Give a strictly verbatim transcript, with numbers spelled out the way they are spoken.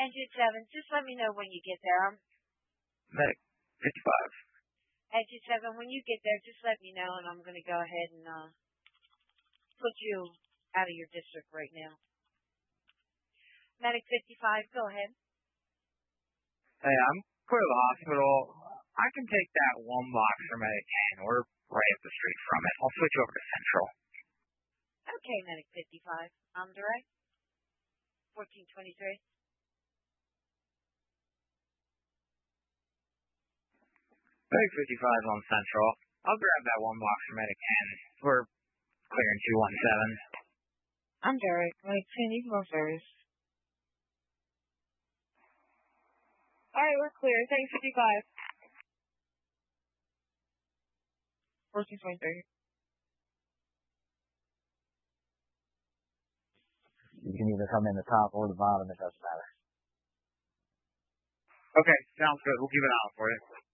Engine seven, just let me know when you get there. I'm Medic fifty-five. Engine seven, when you get there, just let me know, and I'm going to go ahead and uh, put you out of your district right now. Medic fifty-five, go ahead. Hey, I'm clear of the hospital. I can take that one box for Medic ten. We're right up the street from it. I'll switch over to Central. Okay, Medic fifty-five. I'm direct. fourteen twenty-three. Medic fifty-five on Central. I'll grab that one box for Medic ten. We're clearing two one seven. I'm Derek. Medic ten, you can go first. Alright, we're clear. Thanks, fifty-five. fourteen twenty-three. You can either come in the top or the bottom, it doesn't matter. Okay, sounds good. We'll keep an eye out for you.